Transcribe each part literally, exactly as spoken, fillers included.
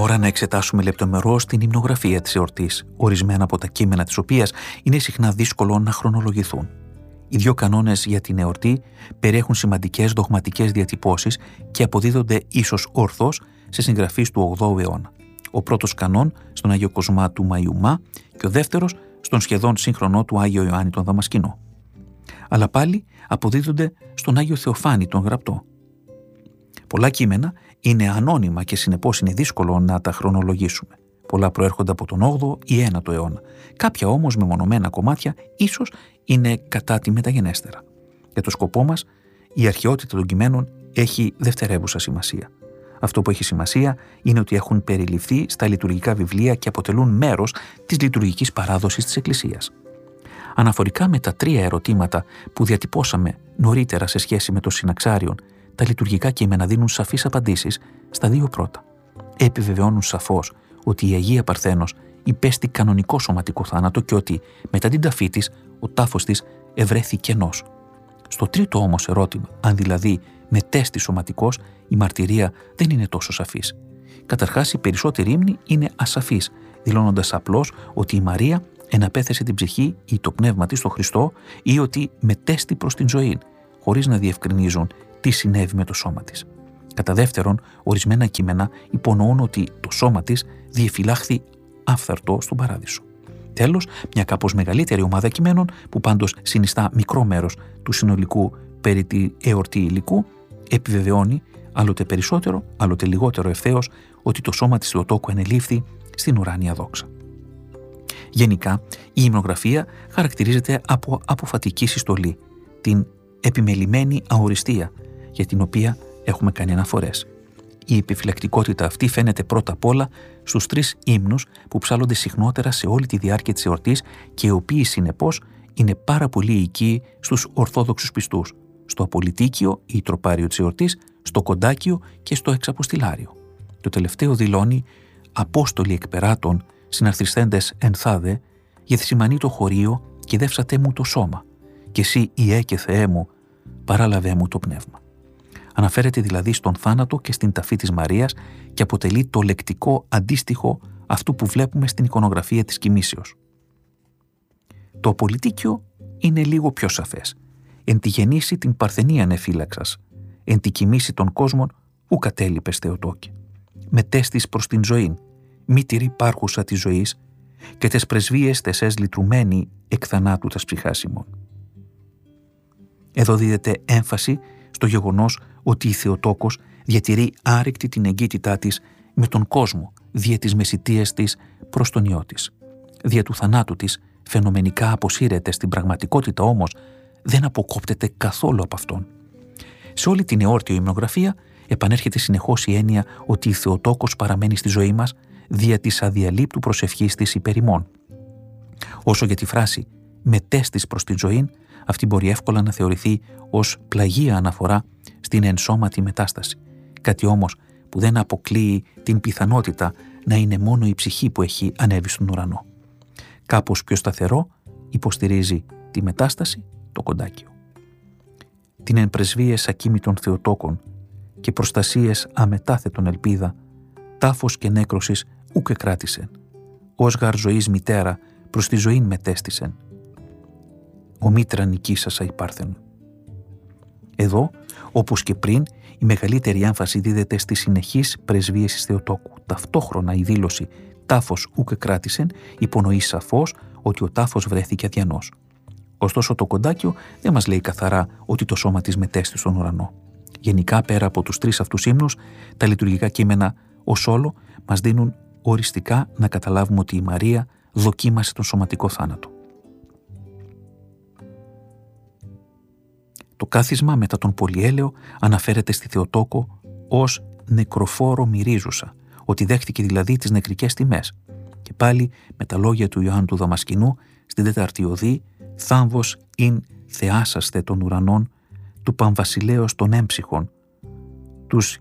ώρα να εξετάσουμε λεπτομερώς την υμνογραφία της εορτής, ορισμένα από τα κείμενα της οποίας είναι συχνά δύσκολο να χρονολογηθούν. Οι δύο κανόνες για την εορτή περιέχουν σημαντικές δογματικές διατυπώσεις και αποδίδονται ίσως ορθώς σε συγγραφείς του ογδόου αιώνα. Ο πρώτος κανόν στον Άγιο Κοσμά του Μαϊουμά και ο δεύτερος στον σχεδόν σύγχρονο του Άγιο Ιωάννη τον Δαμασκηνό. Αλλά πάλι αποδίδονται στον Άγιο Θεοφάνη τον Γραπτό. Πολλά κείμενα είναι ανώνυμα και συνεπώς είναι δύσκολο να τα χρονολογήσουμε. Πολλά προέρχονται από τον όγδοο ή ένατο αιώνα. Κάποια όμως με μονομένα κομμάτια ίσως είναι κατά τη μεταγενέστερα. Για το σκοπό μας, η αρχαιότητα των κειμένων έχει δευτερεύουσα σημασία. Αυτό που έχει σημασία είναι ότι έχουν περιληφθεί στα λειτουργικά βιβλία και αποτελούν μέρος της λειτουργικής παράδοσης της Εκκλησίας. Αναφορικά με τα τρία ερωτήματα που διατυπώσαμε νωρίτερα σε σχέση με το Συναξάριον, τα λειτουργικά κείμενα δίνουν σαφείς απαντήσεις στα δύο πρώτα. Επιβεβαιώνουν σαφώς ότι η Αγία Παρθένος υπέστη κανονικό σωματικό θάνατο και ότι μετά την ταφή της ο τάφος της ευρέθη κενός. Στο τρίτο όμως ερώτημα, αν δηλαδή μετέστη σωματικός, η μαρτυρία δεν είναι τόσο σαφής. Καταρχάς, οι περισσότεροι ύμνοι είναι ασαφείς, δηλώνοντας απλώς ότι η Μαρία εναπέθεσε την ψυχή ή το πνεύμα της στο Χριστό ή ότι μετέστη προς την ζωή, χωρίς να διευκρινίζουν τι συνέβη με το σώμα της. Κατά δεύτερον, ορισμένα κείμενα υπονοούν ότι το σώμα της διεφυλάχθη άφθαρτο στον Παράδεισο. Τέλος, μια κάπως μεγαλύτερη ομάδα κειμένων, που πάντως συνιστά μικρό μέρος του συνολικού περί τη εορτή υλικού, επιβεβαιώνει άλλοτε περισσότερο, άλλοτε λιγότερο ευθέως ότι το σώμα της Θεοτόκου ενελήφθη στην ουράνια δόξα. Γενικά, η υμνογραφία χαρακτηρίζεται από αποφατική συστολή, την επιμελημένη αοριστία, για την οποία έχουμε κάνει αναφορές. Η επιφυλακτικότητα αυτή φαίνεται πρώτα απ' όλα στους τρεις ύμνους που ψάλλονται συχνότερα σε όλη τη διάρκεια της εορτής και οι οποίοι συνεπώς είναι πάρα πολύ οικοί στους Ορθόδοξους πιστούς, στο Απολυτίκιο ή τροπάριο της εορτής, στο Κοντάκιο και στο Εξαποστηλάριο. Το τελευταίο δηλώνει «Απόστολοι εκπεράτων, συναρθριστέντες ενθάδε, γεθσιμανεί το χωρίο και δεύσατε μου το σώμα, και εσύ Ιε και Θεέ μου, παράλαβέ μου το πνεύμα». Αναφέρεται δηλαδή στον θάνατο και στην ταφή της Μαρίας και αποτελεί το λεκτικό αντίστοιχο αυτού που βλέπουμε στην εικονογραφία της κοιμήσεως. Το Απολυτίκιο είναι λίγο πιο σαφές. «Εν τη γεννήσει την παρθενίαν εφύλαξας, εν τη κοιμήσει των κόσμων ου κατέλειπες Θεοτόκη. Μετέστης προς την ζωήν, μήτηρη υπάρχουσα της ζωής και τες πρεσβείες τεσές λυτρουμένη εκ θανάτου τας ψυχάς ημών». Εδώ δίδεται έμφαση στο γεγονός ότι η Θεοτόκος διατηρεί άρρηκτη την εγκύτητά της με τον κόσμο δια τις μεσιτείες της προς τον Υιό της. Δια του θανάτου της φαινομενικά αποσύρεται, στην πραγματικότητα όμως δεν αποκόπτεται καθόλου από αυτόν. Σε όλη την εόρτιο υμνογραφία επανέρχεται συνεχώς η έννοια ότι η Θεοτόκος παραμένει στη ζωή μας δια της αδιαλείπτου προσευχής της υπέρ ημών. Όσο για τη φράση «μετέστης προς την ζωή», αυτή μπορεί εύκολα να θεωρηθεί ως πλαγία αναφορά στην ενσώματη μετάσταση, κάτι όμως που δεν αποκλείει την πιθανότητα να είναι μόνο η ψυχή που έχει ανέβει στον ουρανό. Κάπως πιο σταθερό υποστηρίζει τη μετάσταση το Κοντάκιο. Την εν πρεσβείες ακίμητων Θεοτόκων και προστασίες αμετάθετον ελπίδα, τάφος και νέκρωσης ούκ εκράτησεν, ως γαρ ζωής μητέρα προς τη ζωήν μετέστησεν, ο μήτρα νικήσασα υπάρθεν. Εδώ, όπως και πριν, η μεγαλύτερη έμφαση δίδεται στη συνεχής πρεσβείες της Θεοτόκου. Ταυτόχρονα η δήλωση «τάφος ούκ εκράτησεν» υπονοεί σαφώς ότι ο τάφος βρέθηκε αδιανός. Ωστόσο το Κοντάκιο δεν μας λέει καθαρά ότι το σώμα της μετέστη στον ουρανό. Γενικά, πέρα από τους τρεις αυτούς ύμνους, τα λειτουργικά κείμενα ως όλο μας δίνουν οριστικά να καταλάβουμε ότι η Μαρία δοκίμασε τον σωματικό θάνατο. Το κάθισμα μετά τον Πολυέλαιο αναφέρεται στη Θεοτόκο ως νεκροφόρο μυρίζουσα, ότι δέχτηκε δηλαδή τις νεκρικές τιμές. Και πάλι με τα λόγια του Ιωάννου του Δαμασκηνού στην τέταρτη οδή «Θάμβος ειν θεάσαστε των ουρανών, του Πανβασιλέως των έμψυχων, τους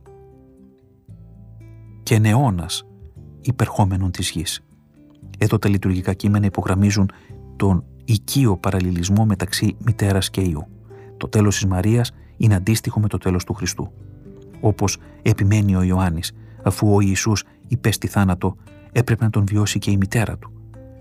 και νεώνας υπερχόμενων της γης». Εδώ τα λειτουργικά κείμενα υπογραμμίζουν τον οικείο παραλληλισμό μεταξύ μητέρας και Υιού. Το τέλος της Μαρίας είναι αντίστοιχο με το τέλος του Χριστού. Όπως επιμένει ο Ιωάννης, αφού ο Ιησούς υπέστη θάνατο, έπρεπε να τον βιώσει και η μητέρα του.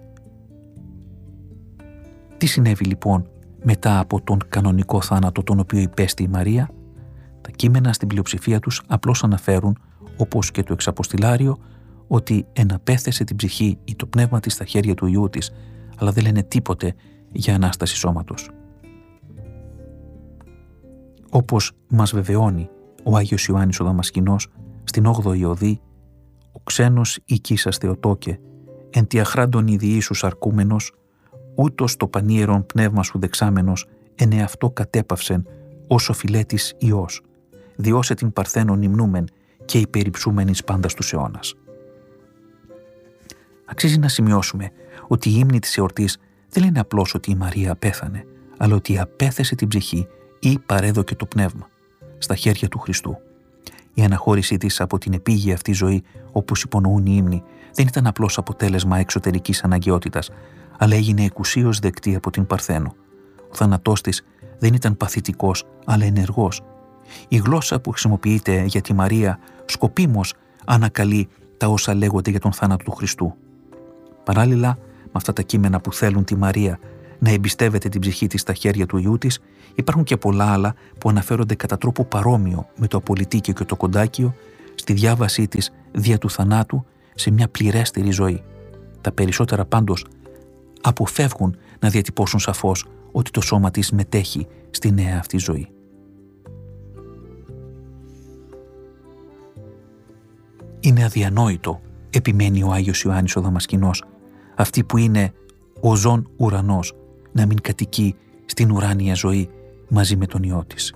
Τι συνέβη λοιπόν μετά από τον κανονικό θάνατο τον οποίο υπέστη η Μαρία? Τα κείμενα στην πλειοψηφία τους απλώς αναφέρουν, όπως και το εξαποστηλάριο, ότι εναπέθεσε την ψυχή ή το πνεύμα της στα χέρια του Υιού της, αλλά δεν λένε τίποτε για Ανάσταση σώματος. Όπως μας βεβαιώνει ο Άγιος Ιωάννης ο Δαμασκηνός στην όγδοη οδή, «Ο ξένος οικής Θεοτόκε, εν τη αχράντων ιδιήσους αρκούμενος, ούτως το πανίερον πνεύμα σου δεξάμενος, εν εαυτό κατέπαυσεν, όσο φιλέτης Υιός, διώσε την παρθένον υμνούμεν και υπερυψούμενης πάντας τους αιώνας». Αξίζει να σημειώσουμε ότι η ύμνη της εορτής δεν λένε απλώς ότι η Μαρία απέθανε, αλλά ότι απέθεσε την ψυχή ή παρέδωκε το πνεύμα στα χέρια του Χριστού. Η αναχώρησή της από την επίγεια αυτή ζωή, όπως υπονοούν οι ύμνοι, δεν ήταν απλώς αποτέλεσμα εξωτερικής αναγκαιότητας, αλλά έγινε εκουσίως δεκτή από την Παρθένο. Ο θάνατός της δεν ήταν παθητικός, αλλά ενεργός. Η γλώσσα που χρησιμοποιείται για τη Μαρία σκοπίμως ανακαλεί τα όσα λέγονται για τον θάνατο του Χριστού. Παράλληλα, με αυτά τα κείμενα που θέλουν τη Μαρία να εμπιστεύεται την ψυχή της στα χέρια του Υιού της, υπάρχουν και πολλά άλλα που αναφέρονται κατά τρόπο παρόμοιο με το απολυτίκιο και το κοντάκιο στη διάβασή της δια του θανάτου σε μια πληρέστερη ζωή. Τα περισσότερα πάντως αποφεύγουν να διατυπώσουν σαφώς ότι το σώμα της μετέχει στη νέα αυτή ζωή. Είναι αδιανόητο, επιμένει ο Άγιος Ιωάννης ο Δαμασκηνός, αυτή που είναι ο ζών ουρανός να μην κατοικεί στην ουράνια ζωή μαζί με τον Υιό της.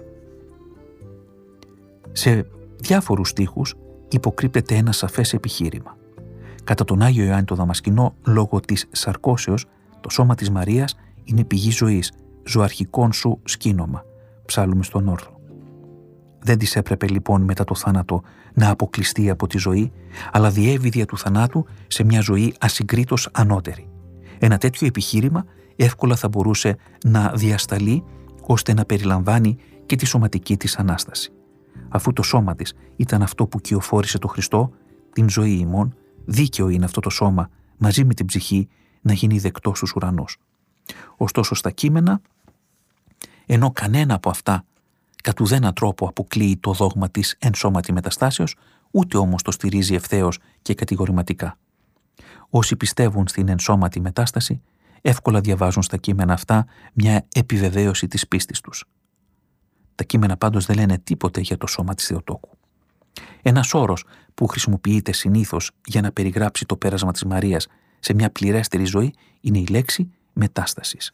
Σε διάφορους στίχους υποκρύπτεται ένα σαφές επιχείρημα. Κατά τον Άγιο Ιωάννη το Δαμασκηνό, λόγω της σαρκώσεως, το σώμα της Μαρίας είναι πηγή ζωής, ζωαρχικών σου σκήνομα, ψάλλουμε στον όρθο. Δεν της έπρεπε λοιπόν μετά το θάνατο να αποκλειστεί από τη ζωή, αλλά διέβη δια του θανάτου σε μια ζωή ασυγκρίτως ανώτερη. Ένα τέτοιο επιχείρημα εύκολα θα μπορούσε να διασταλεί ώστε να περιλαμβάνει και τη σωματική της Ανάσταση. Αφού το σώμα της ήταν αυτό που κυοφόρησε το Χριστό, την ζωή ημών, δίκαιο είναι αυτό το σώμα μαζί με την ψυχή να γίνει δεκτό στους ουρανούς. Ωστόσο στα κείμενα, ενώ κανένα από αυτά κατ' ουδένα τρόπο αποκλείει το δόγμα της ενσώματη μεταστάσεως, ούτε όμως το στηρίζει ευθέως και κατηγορηματικά. Όσοι πιστεύουν στην ενσώματη μετάσταση, εύκολα διαβάζουν στα κείμενα αυτά μια επιβεβαίωση της πίστης τους. Τα κείμενα πάντως δεν λένε τίποτε για το σώμα της Θεοτόκου. Ένας όρος που χρησιμοποιείται συνήθως για να περιγράψει το πέρασμα της Μαρίας σε μια πληρέστερη ζωή είναι η λέξη μετάστασης.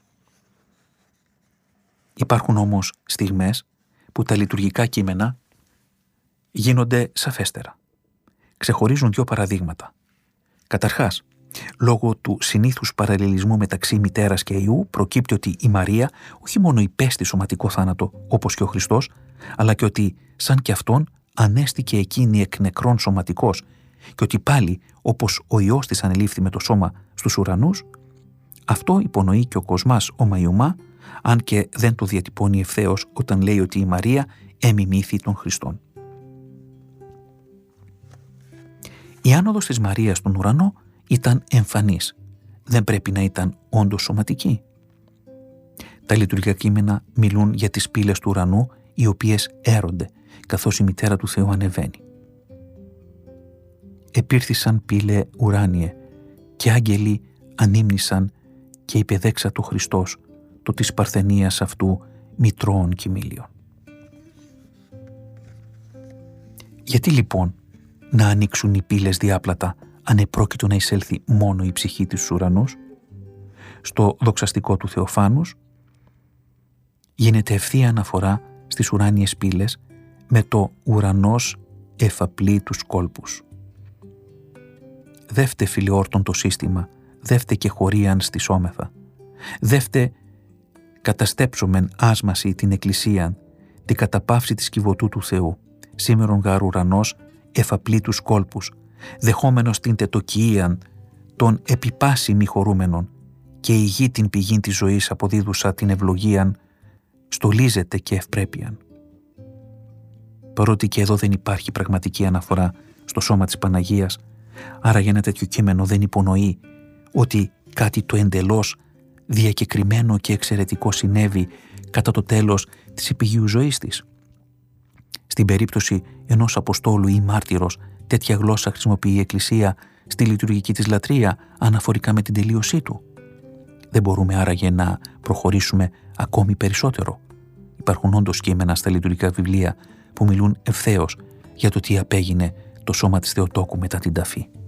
Υπάρχουν όμως στιγμές που τα λειτουργικά κείμενα γίνονται σαφέστερα. Ξεχωρίζουν δύο παραδείγματα. Καταρχάς, λόγω του συνήθους παραλληλισμού μεταξύ μητέρας και Υιού προκύπτει ότι η Μαρία όχι μόνο υπέστη σωματικό θάνατο όπως και ο Χριστός, αλλά και ότι σαν και αυτόν ανέστηκε εκείνη εκ νεκρών σωματικός και ότι πάλι όπως ο Υιός της ανελήφθη με το σώμα στους ουρανούς, αυτό υπονοεί και ο Κοσμάς ο Μαϊουμά, αν και δεν το διατυπώνει ευθέως όταν λέει ότι η Μαρία εμιμήθη τον Χριστόν. Η άνοδος της Μαρίας στον ουρανό ήταν εμφανής. Δεν πρέπει να ήταν όντως σωματική. Τα λειτουργικά κείμενα μιλούν για τις πύλες του ουρανού, οι οποίες έρονται, καθώς η μητέρα του Θεού ανεβαίνει. Επήρθησαν πύλε ουράνιε και άγγελοι ανήμνησαν και υπεδέξα το Χριστός, το της παρθενίας αυτού μητρώων κοιμήλιων. Γιατί λοιπόν να ανοίξουν οι πύλες διάπλατα αν επρόκειτο να εισέλθει μόνο η ψυχή της στους ουρανούς? Στο δοξαστικό του Θεοφάνους γίνεται ευθεία αναφορά στις ουράνιες πύλες με το «ουρανός εφαπλεί τους κόλπους». Δεύτε φιλιόρτων το σύστημα, δεύτε και χωρίαν στη σώμεθα. Δεύτε καταστέψομεν άσμαση την εκκλησίαν, την καταπαύση της κυβωτού του Θεού. Σήμερον γάρ ουρανός εφαπλεί τους κόλπους, δεχόμενος την τετοκίαν των επιπάση μη χωρούμενων και η γη την πηγήν της ζωής αποδίδουσα την ευλογίαν, στολίζεται και ευπρέπειαν. Παρότι και εδώ δεν υπάρχει πραγματική αναφορά στο σώμα της Παναγίας, άρα για ένα τέτοιο κείμενο δεν υπονοεί ότι κάτι το εντελώς διακεκριμένο και εξαιρετικό συνέβη κατά το τέλος της επιγείου ζωής της. Στην περίπτωση ενός Αποστόλου ή μάρτυρος, τέτοια γλώσσα χρησιμοποιεί η Εκκλησία στη λειτουργική της λατρεία αναφορικά με την τελείωσή του. Δεν μπορούμε άραγε να προχωρήσουμε ακόμη περισσότερο. Υπάρχουν όντως κείμενα στα λειτουργικά βιβλία που μιλούν ευθέως για το τι απέγινε το σώμα της Θεοτόκου μετά την ταφή.